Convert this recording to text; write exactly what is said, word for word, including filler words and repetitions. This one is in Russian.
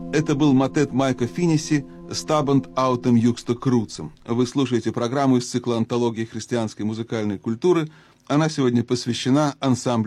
Это был мотет Майка Финниси «Стабант аутем юкста круцем». Вы слушаете программу из цикла «Антологии христианской музыкальной культуры». Она сегодня посвящена ансамблю